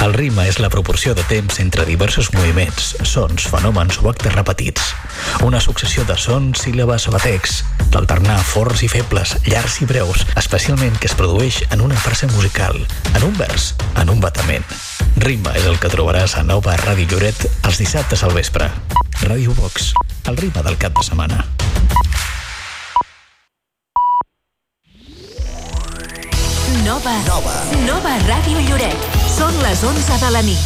El ritme és la proporció de temps entre diversos moviments, sons, fenòmens o actes repetits. Una successió de sons, síl·labes o batecs, d'alternar forts i febles, llargs i breus, especialment que es produeix en una frase musical, en un vers, en un batament. Ritme és el que trobaràs a Nova Ràdio Lloret els dissabtes al vespre. Ràdio Vox, el ritme del cap de setmana. Nova Ràdio Lloret. Són les 11 de la nit.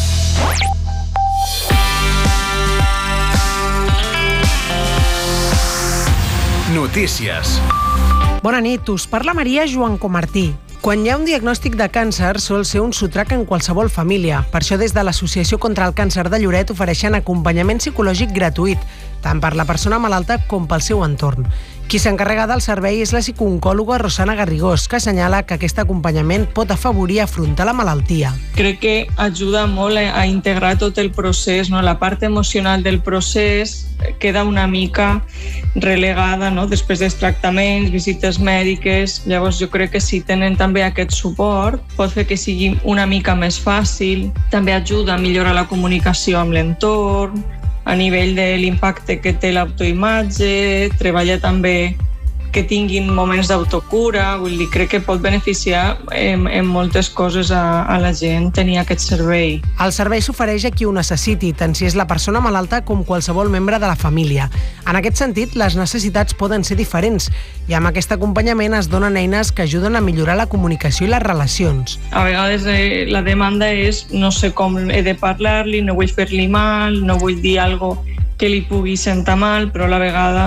Notícies. Bona nit, us parla Maria Joan Comartí. Quan hi ha un diagnòstic de càncer, sol ser un sotrac en qualsevol família. Per això, des de l'Associació contra el Càncer de Lloret ofereixen acompanyament psicològic gratuït, tant per la persona malalta com pel seu entorn. Qui s'encarrega del servei és la psicooncòloga Rosana Garrigós, que assenyala que aquest acompanyament pot afavorir a afrontar la malaltia. Crec que ajuda molt a integrar tot el procés, no? La part emocional del procés queda una mica relegada, no? Després dels tractaments, visites mèdiques. Llavors jo crec que si tenen també aquest suport pot fer que sigui una mica més fàcil. També ajuda a millorar la comunicació amb l'entorn, a nivell de l'impacte que té l'autoimatge, treballa també que tinguin moments d'autocura, vull dir, crec que pot beneficiar en moltes coses a la gent tenir aquest servei. El servei s'ofereix a qui ho necessiti, tant si és la persona malalta com qualsevol membre de la família. En aquest sentit, les necessitats poden ser diferents i amb aquest acompanyament es donen eines que ajuden a millorar la comunicació i les relacions. A vegades la demanda és no sé com he de parlar-li, no vull fer-li mal, no vull dir alguna cosa que li pugui sentar mal, però a la vegada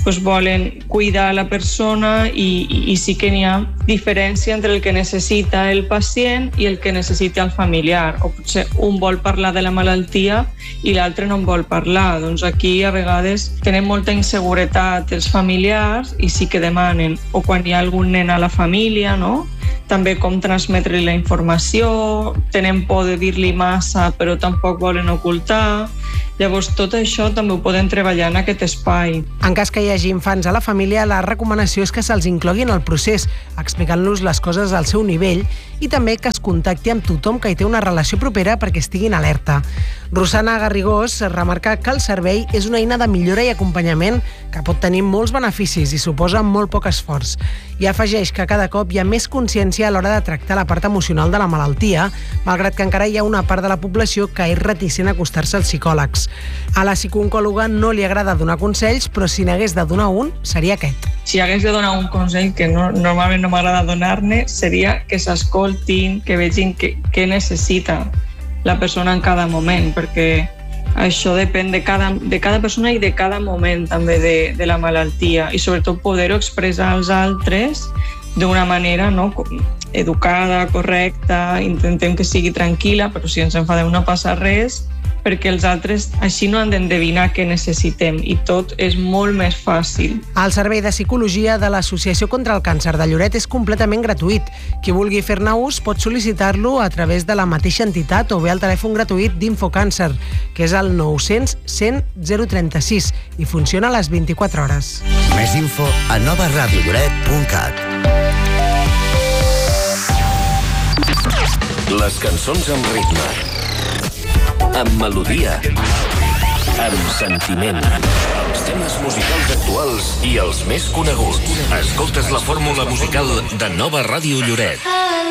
volen cuidar la persona i sí que n'hi ha diferència entre el que necessita el pacient i el que necessita el familiar. O potser un vol parlar de la malaltia i l'altre no en vol parlar. Doncs aquí a vegades tenen molta inseguretat els familiars i sí que demanen, o quan hi ha algun nen a la família, no? També com transmetre la informació, tenen por de dir-li massa però tampoc volen ocultar. Llavors tot això també ho poden treballar en aquest espai. En cas que hi hagi infants a la família, la recomanació és que se'ls inclogui en el procés, explicant-los les coses al seu nivell i també que es contacti amb tothom que hi té una relació propera perquè estiguin alerta. Rosana Garrigós remarca que el servei és una eina de millora i acompanyament que pot tenir molts beneficis i suposa molt poc esforç. I afegeix que cada cop hi ha més consciència a l'hora de tractar la part emocional de la malaltia, malgrat que encara hi ha una part de la població que és reticent a acostar-se als psicòlegs. A la psicooncòloga no li agrada donar consells, però si n'hagués de donar un, seria aquest. Si hagués de donar un consell que normalment no m'agrada donar-ne, seria que s'escoltin, que vegin què necessita la persona en cada moment, perquè això depèn de cada persona i de cada moment també de la malaltia, i sobretot poder-ho expressar als altres d'una manera educada, correcta, intentem que sigui tranquil·la, però si ens enfadem no passa res, perquè els altres així no han d'endevinar què necessitem i tot és molt més fàcil. El servei de psicologia de l'Associació contra el Càncer de Lloret és completament gratuït. Qui vulgui fer-ne ús pot sol·licitar-lo a través de la mateixa entitat o bé al telèfon gratuït d'Infocàncer, que és el 900 100 036 i funciona a les 24 hores. Més info a novaradiolloret.cat. Les cançons amb ritme, amb melodia, amb sentiment. Els temes musicals actuals i els més coneguts. Escoltes la fórmula musical de Nova Ràdio Lloret.